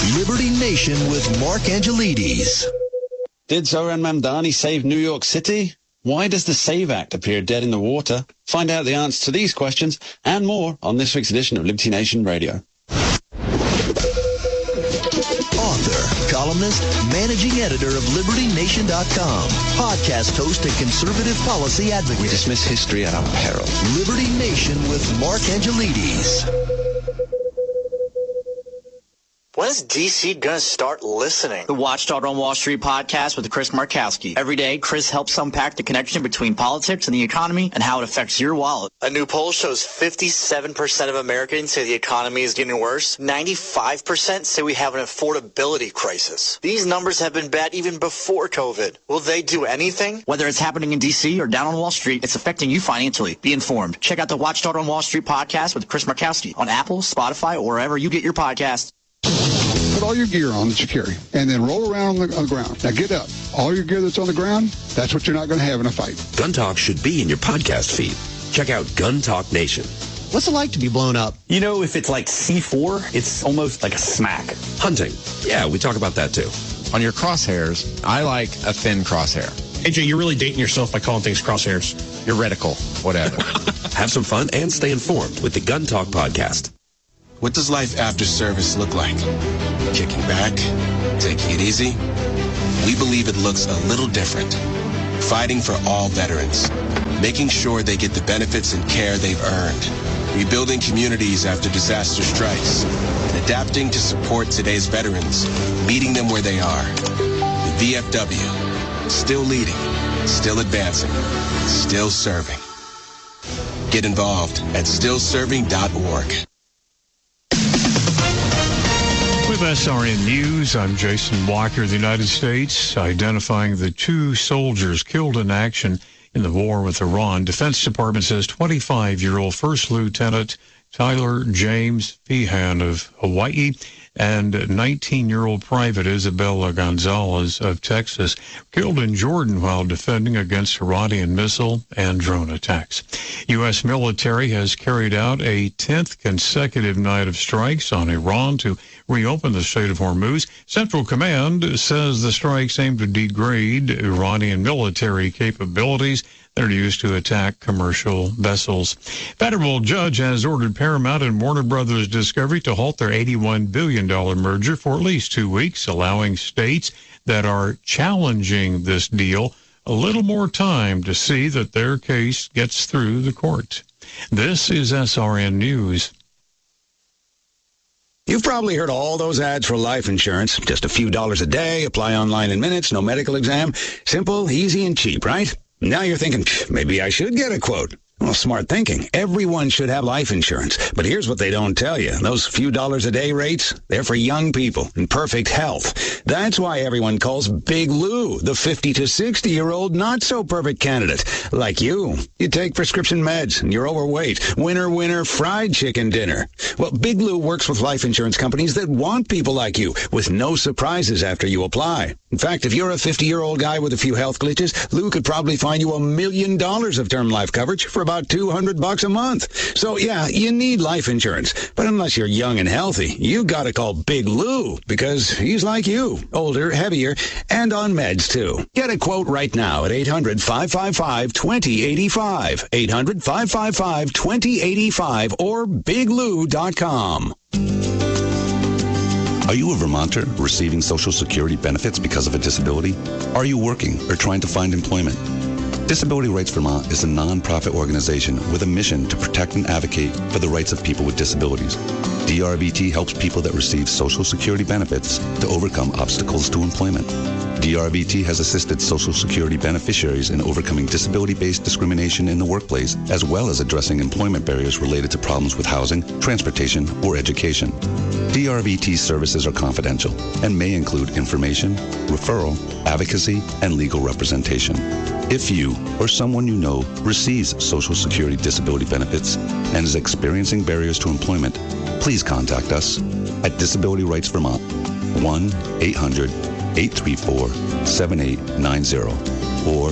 Liberty Nation with Mark Angelides. Did Zoran Mamdani save New York City? Why does the SAVE Act appear dead in the water? Find out the answer to these questions and more on this week's edition of Liberty Nation Radio. Author, columnist, managing editor of LibertyNation.com, podcast host and conservative policy advocate. We dismiss history at our peril. Liberty Nation with Mark Angelides. When is DC going to start listening? The Watchdog on Wall Street podcast with Chris Markowski. Every day, Chris helps unpack the connection between politics and the economy and how it affects your wallet. A new poll shows 57% of Americans say the economy is getting worse. 95% say we have an affordability crisis. These numbers have been bad even before COVID. Will they do anything? Whether it's happening in DC or down on Wall Street, it's affecting you financially. Be informed. Check out the Watchdog on Wall Street podcast with Chris Markowski on Apple, Spotify, or wherever you get your podcasts. Put all your gear on that you carry, and then roll around on the ground. Now get up. All your gear that's on the ground, that's what you're not going to have in a fight. Gun Talk should be in your podcast feed. Check out Gun Talk Nation. What's it like to be blown up? You know, if it's like C4, it's almost like a smack. Hunting. Yeah, we talk about that too. On your crosshairs, I like a thin crosshair. AJ, you're really dating yourself by calling things crosshairs. Your reticle, whatever. Have some fun and stay informed with the Gun Talk podcast. What does life after service look like? Kicking back? Taking it easy? We believe it looks a little different. Fighting for all veterans. Making sure they get the benefits and care they've earned. Rebuilding communities after disaster strikes. And adapting to support today's veterans. Meeting them where they are. The VFW. Still leading. Still advancing. Still serving. Get involved at stillserving.org. With SRN News, I'm Jason Walker of the United States, identifying the 2 soldiers killed in action in the war with Iran. Defense Department says 25-year-old First Lieutenant Tyler James Feehan of Hawaii and 19-year-old Private Isabella Gonzalez of Texas killed in Jordan while defending against Iranian missile and drone attacks. U.S. military has carried out a 10th consecutive night of strikes on Iran to reopen the Strait of Hormuz. Central Command says the strikes aim to degrade Iranian military capabilities that are used to attack commercial vessels. Federal judge has ordered Paramount and Warner Brothers Discovery to halt their $81 billion merger for at least 2 weeks, allowing states that are challenging this deal a little more time to see that their case gets through the court. This is SRN News. You've probably heard all those ads for life insurance. Just a few dollars a day, apply online in minutes, no medical exam. Simple, easy, and cheap, right? Now you're thinking, maybe I should get a quote. Well, smart thinking. Everyone should have life insurance. But here's what they don't tell you. Those few dollars a day rates, they're for young people in perfect health. That's why everyone calls Big Lou the 50 to 60-year-old not-so-perfect candidate. Like you. You take prescription meds and you're overweight. Winner, winner, fried chicken dinner. Well, Big Lou works with life insurance companies that want people like you with no surprises after you apply. In fact, if you're a 50-year-old guy with a few health glitches, Lou could probably find you $1 million of term life coverage for about $200 a month. So yeah, you need life insurance. But unless you're young and healthy, you gotta call Big Lou because he's like you, older, heavier, and on meds too. Get a quote right now at 800-555-2085. 800-555-2085 or biglou.com. Are you a Vermonter receiving Social Security benefits because of a disability? Are you working or trying to find employment? Disability Rights Vermont is a non-profit organization with a mission to protect and advocate for the rights of people with disabilities. DRVT helps people that receive Social Security benefits to overcome obstacles to employment. DRVT has assisted Social Security beneficiaries in overcoming disability-based discrimination in the workplace, as well as addressing employment barriers related to problems with housing, transportation, or education. DRVT services are confidential and may include information, referral, advocacy, and legal representation. If you or someone you know receives Social Security disability benefits and is experiencing barriers to employment, please contact us at Disability Rights Vermont, 1-800-834-7890 or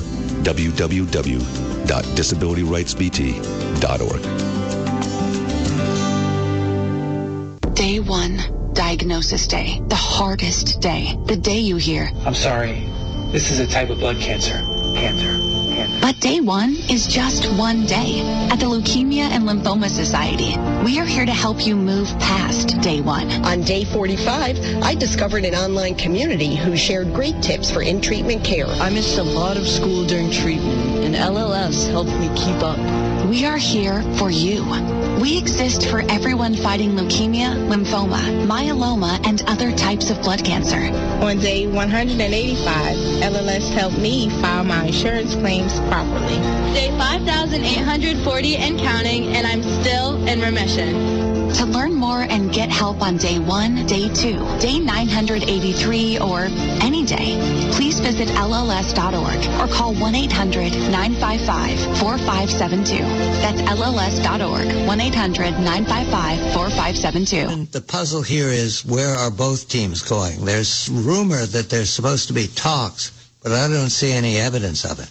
www.disabilityrightsvt.org. Day one. diagnosis day, the hardest day, the day you hear, I'm sorry, this is a type of blood cancer. But day one is just one day. At the Leukemia and Lymphoma Society, we are here to help you move past day one. On day 45, I discovered an online community who shared great tips for in-treatment care. I missed a lot of school during treatment, and LLS helped me keep up. We are here for you. We exist for everyone fighting leukemia, lymphoma, myeloma, and other types of blood cancer. On day 185, LLS helped me file my insurance claims properly. Day 5,840 and counting, and I'm still in remission. To learn more and get help on day 1, day 2, day 983, or any day, please visit LLS.org or call 1-800-955-4572. That's LLS.org, 1-800-955-4572. The puzzle here is, where are both teams going? There's rumor that there's supposed to be talks, but I don't see any evidence of it.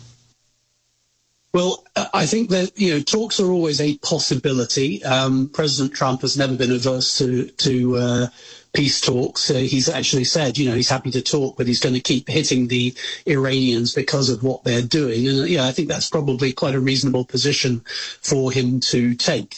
Well, I think that, talks are always a possibility. President Trump has never been averse to peace talks. He's actually said, he's happy to talk, but he's going to keep hitting the Iranians because of what they're doing. And, I think that's probably quite a reasonable position for him to take.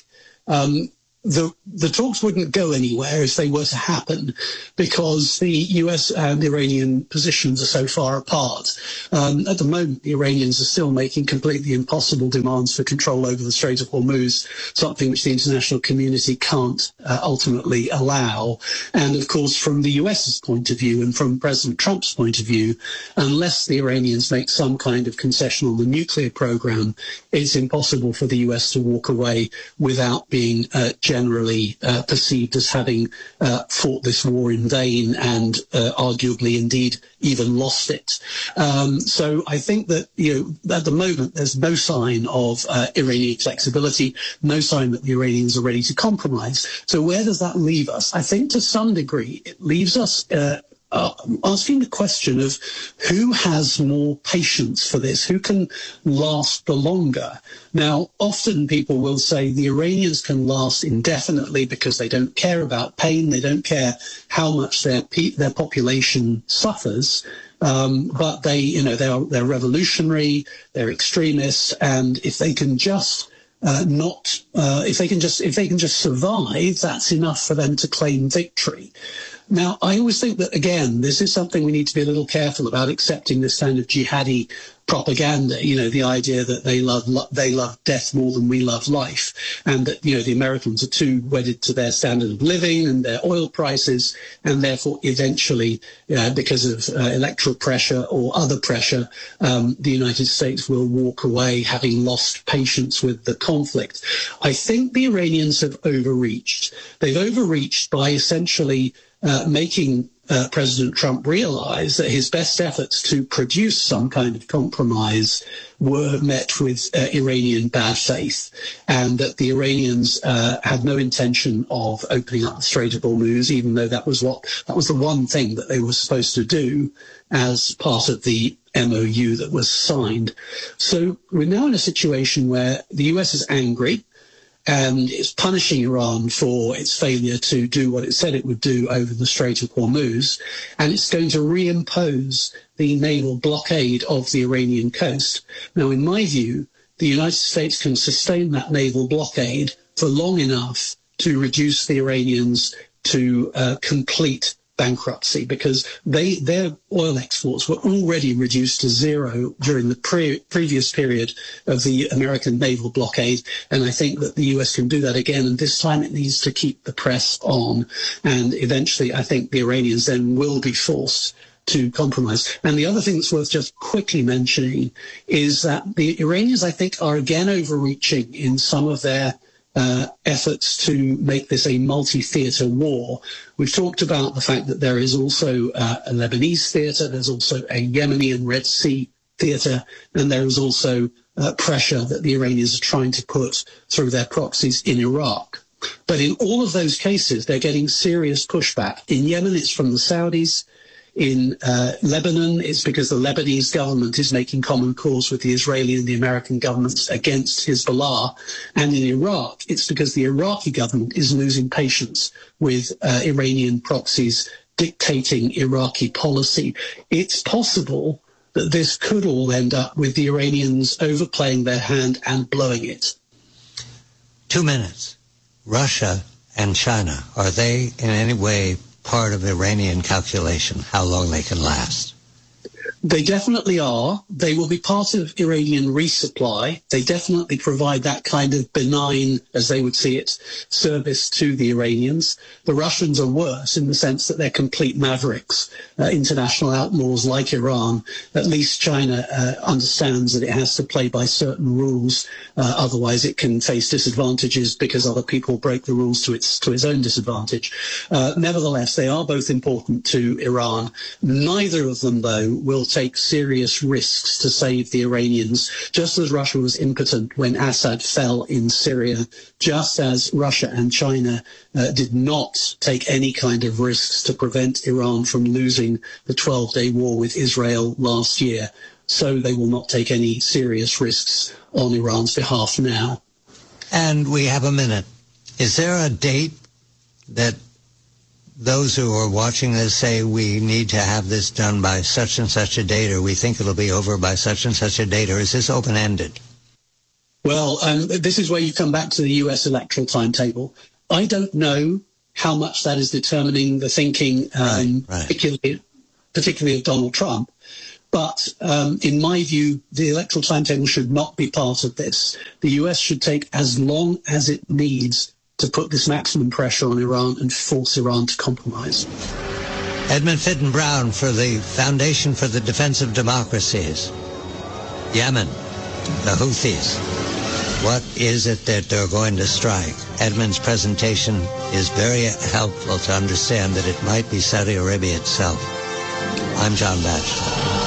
The talks wouldn't go anywhere if they were to happen, because the US and Iranian positions are so far apart. At the moment, the Iranians are still making completely impossible demands for control over the Strait of Hormuz, something which the international community can't ultimately allow. And of course, from the US's point of view and from President Trump's point of view, unless the Iranians make some kind of concession on the nuclear program, it's impossible for the US to walk away without being generally perceived as having fought this war in vain and arguably indeed even lost it. So I think that, at the moment there's no sign of Iranian flexibility, no sign that the Iranians are ready to compromise. So where does that leave us? I think to some degree it leaves us asking the question of who has more patience for this, who can last the longer. Now, often people will say the Iranians can last indefinitely because they don't care about pain, they don't care how much their population suffers. But they're revolutionary, they're extremists, and if they can just if they can just survive, that's enough for them to claim victory. Now, I always think that, again, this is something we need to be a little careful about, accepting this kind of jihadi propaganda, the idea that they love death more than we love life, and that, the Americans are too wedded to their standard of living and their oil prices, and therefore eventually, because of electoral pressure or other pressure, the United States will walk away having lost patience with the conflict. I think the Iranians have overreached. They've overreached by essentially making President Trump realize that his best efforts to produce some kind of compromise were met with Iranian bad faith, and that the Iranians had no intention of opening up the Strait of Hormuz, even though that was the one thing that they were supposed to do as part of the MOU that was signed. So we're now in a situation where the US is angry and it's punishing Iran for its failure to do what it said it would do over the Strait of Hormuz, and it's going to reimpose the naval blockade of the Iranian coast. Now, in my view, the United States can sustain that naval blockade for long enough to reduce the Iranians to complete bankruptcy, because their oil exports were already reduced to zero during the previous period of the American naval blockade, and I think that the US can do that again, and this time it needs to keep the press on, and eventually I think the Iranians then will be forced to compromise. And the other thing that's worth just quickly mentioning is that the Iranians, I think, are again overreaching in some of their efforts to make this a multi-theater war. We've talked about the fact that there is also a Lebanese theater, there's also a Yemeni and Red Sea theater, and there is also pressure that the Iranians are trying to put through their proxies in Iraq. But in all of those cases, they're getting serious pushback. In Yemen, it's from the Saudis. In Lebanon, it's because the Lebanese government is making common cause with the Israeli and the American governments against Hezbollah. And in Iraq, it's because the Iraqi government is losing patience with Iranian proxies dictating Iraqi policy. It's possible that this could all end up with the Iranians overplaying their hand and blowing it. 2 minutes. Russia and China, are they in any way part of Iranian calculation, how long they can last? They definitely are. They will be part of Iranian resupply. They definitely provide that kind of benign, as they would see it, service to the Iranians. The Russians are worse in the sense that they're complete mavericks, international outlaws like Iran. At least China understands that it has to play by certain rules. Otherwise, it can face disadvantages because other people break the rules to its own disadvantage. Nevertheless, they are both important to Iran. Neither of them, though, will take serious risks to save the Iranians, just as Russia was impotent when Assad fell in Syria, just as Russia and China did not take any kind of risks to prevent Iran from losing the 12-day war with Israel last year. So they will not take any serious risks on Iran's behalf now. And we have a minute. Is there a date that those who are watching this say we need to have this done by such and such a date, or we think it'll be over by such and such a date, or is this open-ended? Well, this is where you come back to the US electoral timetable. I don't know how much that is determining the thinking, particularly of Donald Trump. But in my view, the electoral timetable should not be part of this. The US should take as long as it needs to put this maximum pressure on Iran and force Iran to compromise. Edmund Fitton Brown for the Foundation for the Defense of Democracies. Yemen, the Houthis. What is it that they're going to strike? Edmund's presentation is very helpful to understand that it might be Saudi Arabia itself. I'm John Batchelor.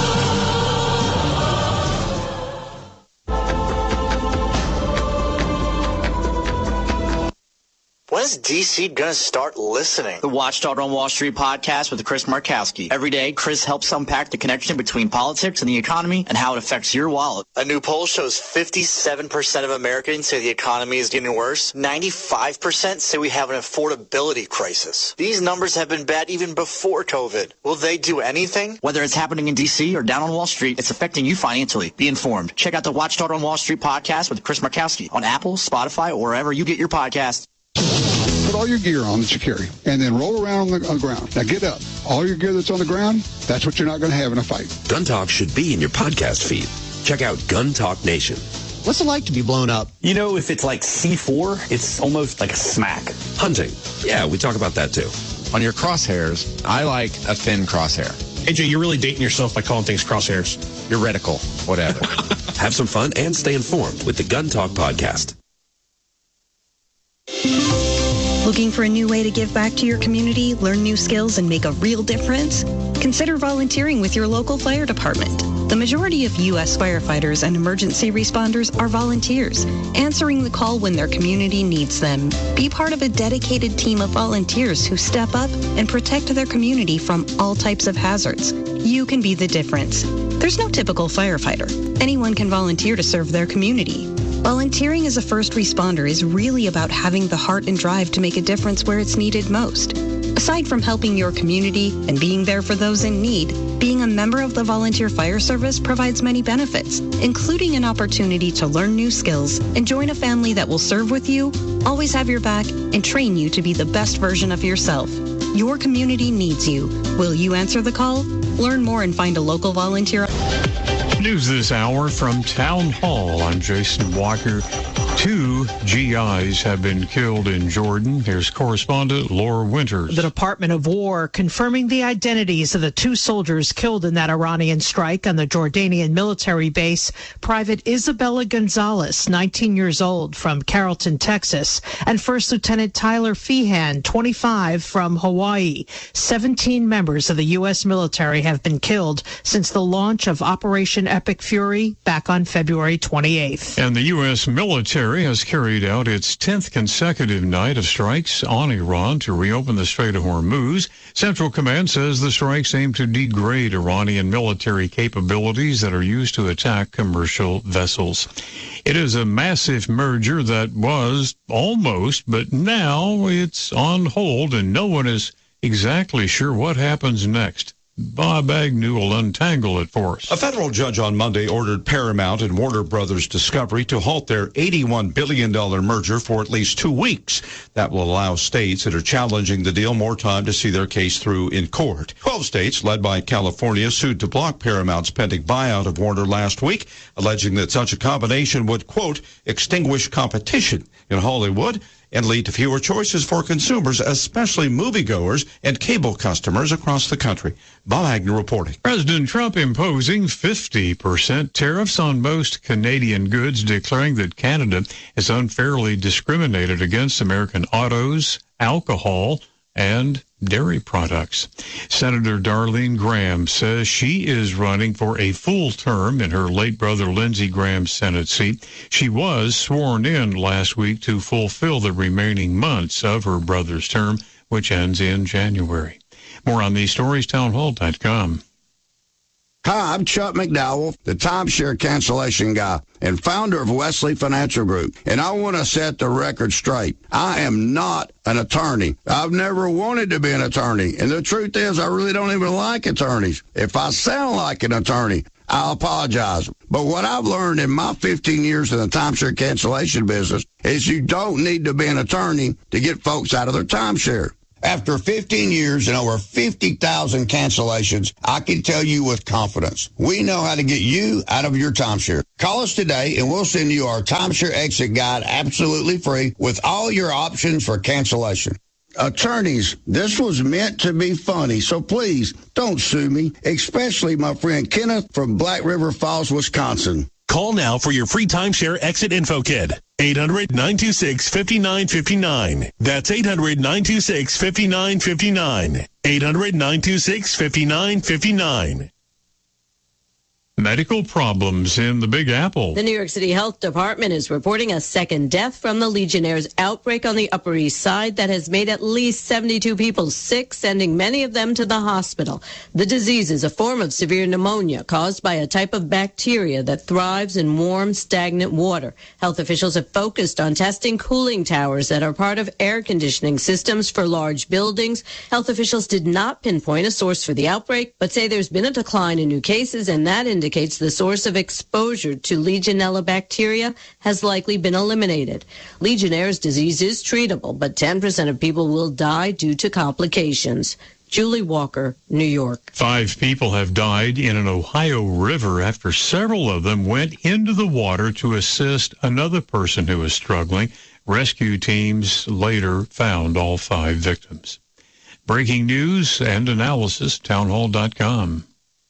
When is D.C. going to start listening? The Watchdog on Wall Street podcast with Chris Markowski. Every day, Chris helps unpack the connection between politics and the economy and how it affects your wallet. A new poll shows 57% of Americans say the economy is getting worse. 95% say we have an affordability crisis. These numbers have been bad even before COVID. Will they do anything? Whether it's happening in D.C. or down on Wall Street, it's affecting you financially. Be informed. Check out the Watchdog on Wall Street podcast with Chris Markowski on Apple, Spotify, or wherever you get your podcasts. Put all your gear on that you carry, and then roll around on the ground. Now get up. All your gear that's on the ground, that's what you're not going to have in a fight. Gun Talk should be in your podcast feed. Check out Gun Talk Nation. What's it like to be blown up? You know, if it's like C4, it's almost like a smack. Hunting. Yeah, we talk about that too. On your crosshairs, I like a thin crosshair. AJ, you're really dating yourself by calling things crosshairs. Your reticle, whatever. Have some fun and stay informed with the Gun Talk podcast. Looking for a new way to give back to your community, learn new skills, and make a real difference? Consider volunteering with your local fire department. The majority of U.S. firefighters and emergency responders are volunteers, answering the call when their community needs them. Be part of a dedicated team of volunteers who step up and protect their community from all types of hazards. You can be the difference. There's no typical firefighter. Anyone can volunteer to serve their community. Volunteering as a first responder is really about having the heart and drive to make a difference where it's needed most. Aside from helping your community and being there for those in need, being a member of the Volunteer Fire Service provides many benefits, including an opportunity to learn new skills and join a family that will serve with you, always have your back, and train you to be the best version of yourself. Your community needs you. Will you answer the call? Learn more and find a local volunteer. News this hour from Town Hall. I'm Jason Walker. 2 GIs have been killed in Jordan. Here's correspondent Laura Winters. The Department of War confirming the identities of the 2 soldiers killed in that Iranian strike on the Jordanian military base. Private Isabella Gonzalez, 19 years old, from Carrollton, Texas, and First Lieutenant Tyler Feehan, 25, from Hawaii. 17 members of the U.S. military have been killed since the launch of Operation Epic Fury back on February 28th. And the U.S. military military has carried out its 10th consecutive night of strikes on Iran to reopen the Strait of Hormuz. Central Command says the strikes aim to degrade Iranian military capabilities that are used to attack commercial vessels. It is a massive merger that was almost, but now it's on hold and no one is exactly sure what happens next. Bob Agnew will untangle it for us. A federal judge on Monday ordered Paramount and Warner Brothers Discovery to halt their $81 billion merger for at least 2 weeks. That will allow states that are challenging the deal more time to see their case through in court. 12 states, led by California, sued to block Paramount's pending buyout of Warner last week, alleging that such a combination would, quote, extinguish competition in Hollywood and lead to fewer choices for consumers, especially moviegoers and cable customers across the country. Bob Agnew reporting. President Trump imposing 50% tariffs on most Canadian goods, declaring that Canada has unfairly discriminated against American autos, alcohol, and dairy products. Senator Darlene Graham says she is running for a full term in her late brother Lindsey Graham's Senate seat. She was sworn in last week to fulfill the remaining months of her brother's term, which ends in January. More on these stories, townhall.com. Hi, I'm Chuck McDowell, the timeshare cancellation guy and founder of Wesley Financial Group, and I want to set the record straight. I am not an attorney. I've never wanted to be an attorney, and the truth is I really don't even like attorneys. If I sound like an attorney, I apologize. But what I've learned in my 15 years in the timeshare cancellation business is you don't need to be an attorney to get folks out of their timeshare. After 15 years and over 50,000 cancellations, I can tell you with confidence, we know how to get you out of your timeshare. Call us today and we'll send you our timeshare exit guide absolutely free with all your options for cancellation. Attorneys, this was meant to be funny, so please don't sue me, especially my friend Kenneth from Black River Falls, Wisconsin. Call now for your free timeshare exit info kit. 800-926-5959. That's 800-926-5959. 800-926-5959. Medical problems in the Big Apple. The New York City Health Department is reporting a second death from the Legionnaire's outbreak on the Upper East Side that has made at least 72 people sick, sending many of them to the hospital. The disease is a form of severe pneumonia caused by a type of bacteria that thrives in warm, stagnant water. Health officials have focused on testing cooling towers that are part of air conditioning systems for large buildings. Health officials did not pinpoint a source for the outbreak, but say there's been a decline in new cases, and that indicates the source of exposure to Legionella bacteria has likely been eliminated. Legionnaire's disease is treatable, but 10% of people will die due to complications. Julie Walker, New York. 5 people have died in an Ohio river after several of them went into the water to assist another person who was struggling. Rescue teams later found all 5 victims. Breaking news and analysis, townhall.com.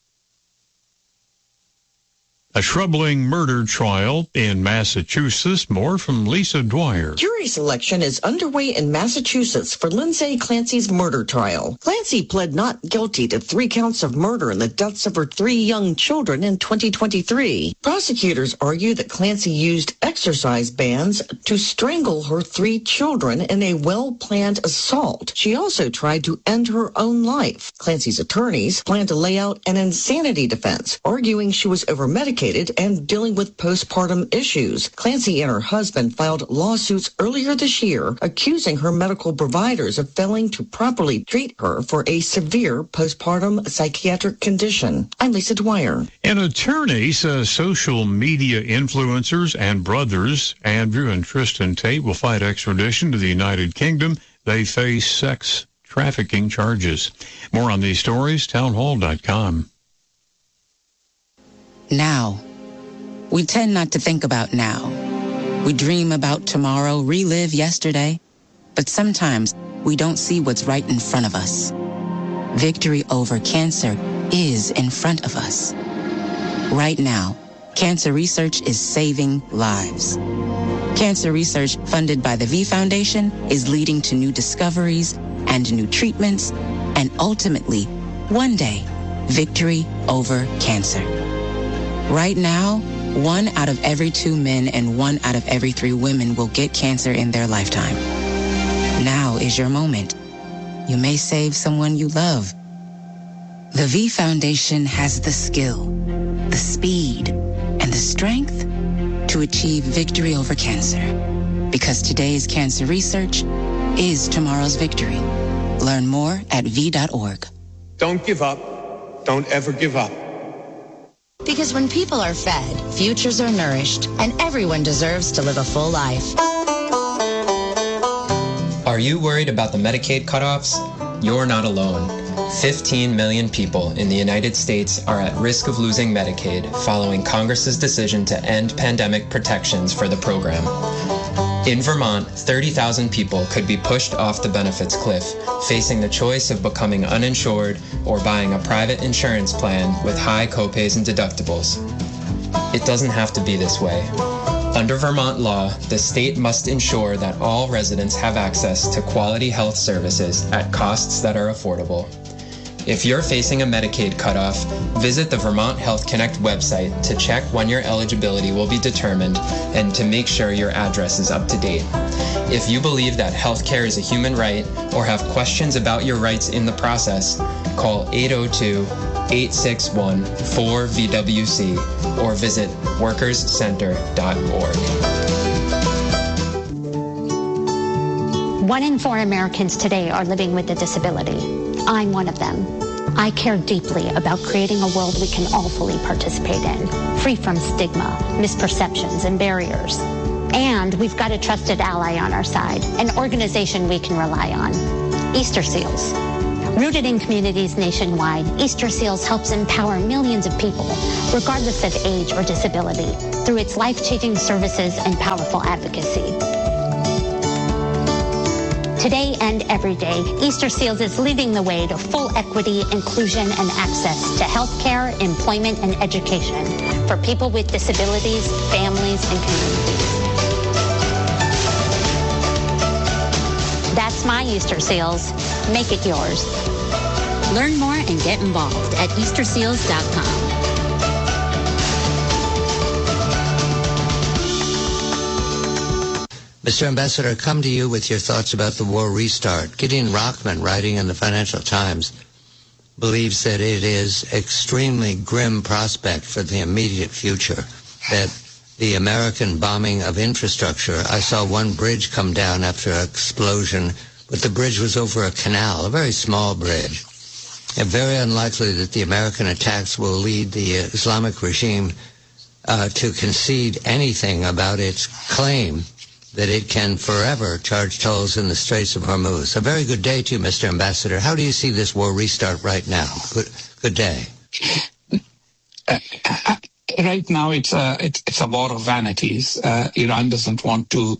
A troubling murder trial in Massachusetts. More from Lisa Dwyer. Jury selection is underway in Massachusetts for Lindsay Clancy's murder trial. Clancy pled not guilty to 3 counts of murder in the deaths of her 3 young children in 2023. Prosecutors argue that Clancy used exercise bands to strangle her 3 children in a well-planned assault. She also tried to end her own life. Clancy's attorneys plan to lay out an insanity defense, arguing she was over-medicated and dealing with postpartum issues. Clancy and her husband filed lawsuits earlier this year, accusing her medical providers of failing to properly treat her for a severe postpartum psychiatric condition. I'm Lisa Dwyer. An attorney says social media influencers and brothers Andrew and Tristan Tate will fight extradition to the United Kingdom. They face sex trafficking charges. More on these stories, townhall.com. Now. We tend not to think about now. We dream about tomorrow, relive yesterday, but sometimes we don't see what's right in front of us. Victory over cancer is in front of us. Right now, cancer research is saving lives. Cancer research funded by the V Foundation is leading to new discoveries and new treatments, and ultimately, one day, victory over cancer. Right now, 1 out of every 2 men and 1 out of every 3 women will get cancer in their lifetime. Now is your moment. You may save someone you love. The V Foundation has the skill, the speed, and the strength to achieve victory over cancer. Because today's cancer research is tomorrow's victory. Learn more at V.org. Don't give up. Don't ever give up. Because when people are fed, futures are nourished, and everyone deserves to live a full life. Are you worried about the Medicaid cutoffs? You're not alone. 15 million people in the United States are at risk of losing Medicaid following Congress's decision to end pandemic protections for the program. In Vermont, 30,000 people could be pushed off the benefits cliff, facing the choice of becoming uninsured or buying a private insurance plan with high copays and deductibles. It doesn't have to be this way. Under Vermont law, the state must ensure that all residents have access to quality health services at costs that are affordable. If you're facing a Medicaid cutoff, visit the Vermont Health Connect website to check when your eligibility will be determined and to make sure your address is up to date. If you believe that healthcare is a human right or have questions about your rights in the process, call 802-861-4VWC or visit workerscenter.org. 1 in 4 Americans today are living with a disability. I'm one of them. I care deeply about creating a world we can all fully participate in, free from stigma, misperceptions, and barriers. And we've got a trusted ally on our side, an organization we can rely on, Easter Seals. Rooted in communities nationwide, Easter Seals helps empower millions of people, regardless of age or disability, through its life-changing services and powerful advocacy. Today and every day, Easter Seals is leading the way to full equity, inclusion, and access to healthcare, employment, and education for people with disabilities, families, and communities. That's my Easter Seals. Make it yours. Learn more and get involved at EasterSeals.com. Mr. Ambassador, come to you with your thoughts about the war restart. Gideon Rachman, writing in the Financial Times, believes that it is extremely grim prospect for the immediate future, that the American bombing of infrastructure, I saw one bridge come down after an explosion, but the bridge was over a canal, a very small bridge. And very unlikely that the American attacks will lead the Islamic regime to concede anything about its claim that it can forever charge tolls in the Straits of Hormuz. A very good day to you, Mr. Ambassador. How do you see this war restart right now? Good day. Right now, it's a war of vanities. Iran doesn't want to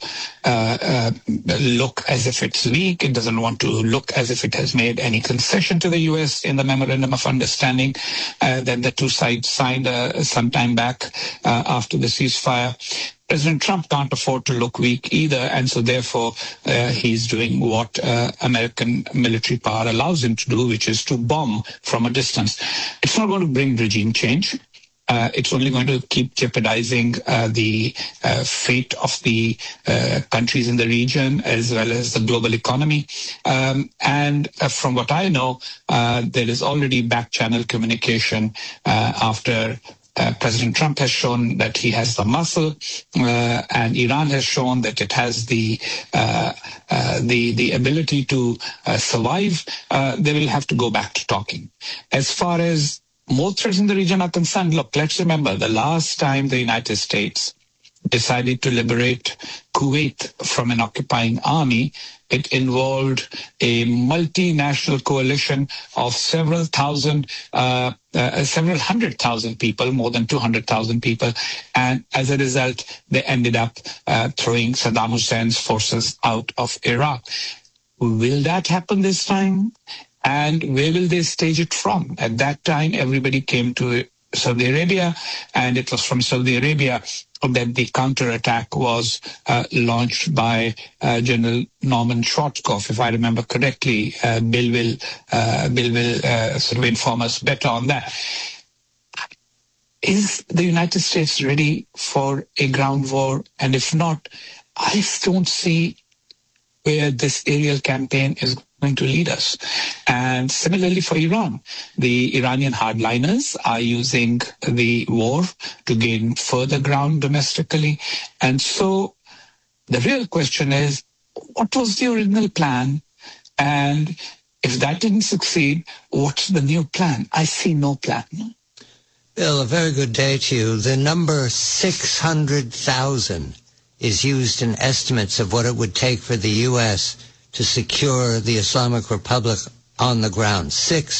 look as if it's weak. It doesn't want to look as if it has made any concession to the U.S. in the Memorandum of Understanding that the two sides signed some time back after the ceasefire. President Trump can't afford to look weak either, and so therefore he's doing what American military power allows him to do, which is to bomb from a distance. It's not going to bring regime change. It's only going to keep jeopardizing the fate of the countries in the region as well as the global economy. And from what I know, there is already back-channel communication after President Trump has shown that he has the muscle, and Iran has shown that it has the ability to survive. They will have to go back to talking. As far as more threats in the region are concerned, look, let's remember the last time the United States decided to liberate Kuwait from an occupying army, it involved a multinational coalition of several hundred thousand people, more than 200,000 people. And as a result, they ended up throwing Saddam Hussein's forces out of Iraq. Will that happen this time? And where will they stage it from? At that time, everybody came to Saudi Arabia, and it was from Saudi Arabia that the counterattack was launched by General Norman Schwarzkopf, if I remember correctly. Bill will sort of inform us better on that. is the United States ready for a ground war? And if not, I don't see where this aerial campaign is going to lead us. And similarly for Iran, the Iranian hardliners are using the war to gain further ground domestically. And so the real question is, what was the original plan? And if that didn't succeed, what's the new plan? I see no plan. Bill, a very good day to you. The number 600,000 is used in estimates of what it would take for the U.S. to secure the Islamic Republic on the ground.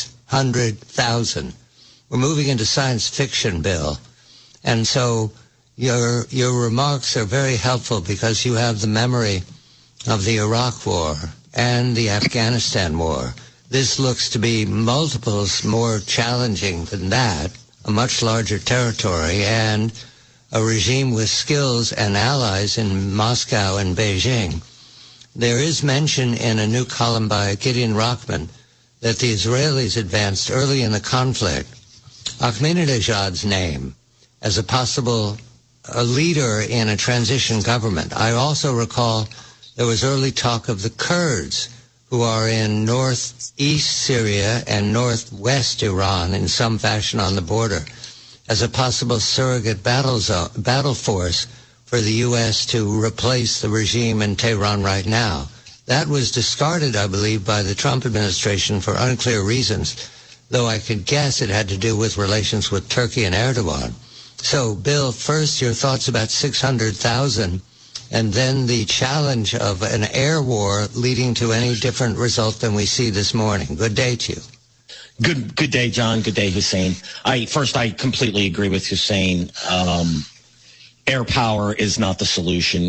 600,000. We're moving into science fiction, Bill. And so your remarks are very helpful because you have the memory of the Iraq War and the Afghanistan War. This looks to be multiples more challenging than that, a much larger territory, and a regime with skills and allies in Moscow and Beijing. There is mention in a new column by Gideon Rachman that the Israelis advanced early in the conflict Ahmadinejad's name as a possible leader in a transition government. I also recall there was early talk of the Kurds, who are in northeast Syria and northwest Iran in some fashion on the border, as a possible surrogate battle force for the U.S. to replace the regime in Tehran right now. That was discarded, I believe, by the Trump administration for unclear reasons, though I could guess it had to do with relations with Turkey and Erdogan. So, Bill, first your thoughts about 600,000, and then the challenge of an air war leading to any different result than we see this morning. Good day to you. Good day, John. Good day, Hussein. I completely agree with Hussein. Air power is not the solution.